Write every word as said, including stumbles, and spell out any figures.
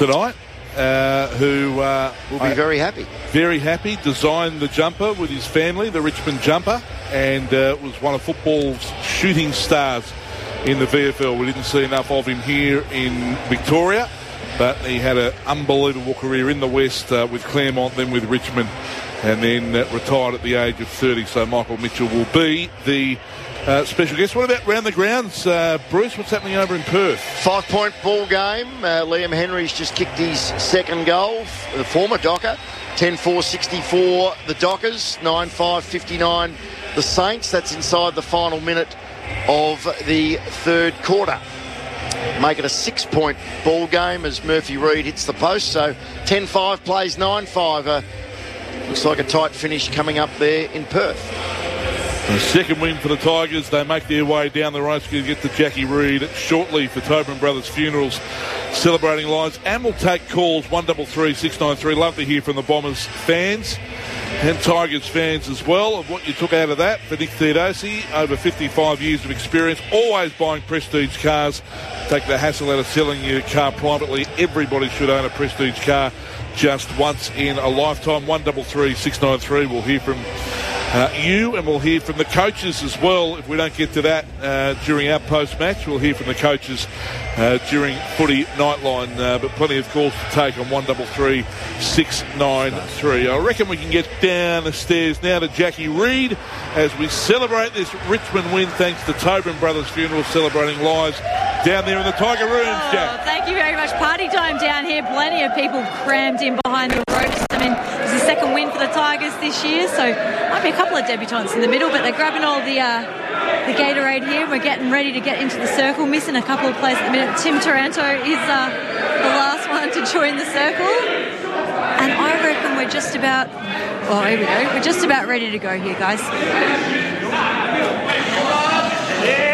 tonight, uh, who uh, will be I, very happy. Very happy. Designed the jumper with his family, the Richmond jumper, and uh, was one of football's shooting stars in the V F L. We didn't see enough of him here in Victoria, but he had an unbelievable career in the West uh, with Claremont, then with Richmond, and then uh, retired at the age of thirty. So Michael Mitchell will be the uh, special guest. What about round the grounds, uh, Bruce? What's happening over in Perth? Five-point ball game. Uh, Liam Henry's just kicked his second goal, the former Docker. ten four sixty-four the Dockers, nine five fifty-nine the Saints. That's inside the final minute of the third quarter. Make it a six-point ball game as Murphy Reid hits the post. So ten five plays nine five. Uh, looks like a tight finish coming up there in Perth. The second win for the Tigers. They make their way down the road to get to Jackie Reid shortly for Tobin Brothers Funerals celebrating lives. And we'll take calls one three three six nine three. Love to hear from the Bombers fans and Tigers fans as well of what you took out of that. For Nick Theodosi, over fifty-five years of experience, always buying prestige cars. Take the hassle out of selling your car privately. Everybody should own a prestige car just once in a lifetime. one three three six nine three. We'll hear from Uh, you, and we'll hear from the coaches as well. If we don't get to that uh, during our post-match, we'll hear from the coaches uh, during Footy Nightline. Uh, but plenty of calls to take on one three three six nine three. I reckon we can get down the stairs now to Jackie Reid as we celebrate this Richmond win thanks to Tobin Brothers Funeral celebrating lives down there in the Tiger Rooms, oh, Jack. Thank you very much. Party time down here. Plenty of people crammed in behind the ropes. I mean, it's the second win for the Tigers this year, so might be a couple of debutants in the middle, but they're grabbing all the uh, the Gatorade here. We're getting ready to get into the circle. Missing a couple of players at the minute. Tim Taranto is uh, the last one to join the circle. And I reckon we're just about... Well, here we go. We're just about ready to go here, guys. Yeah.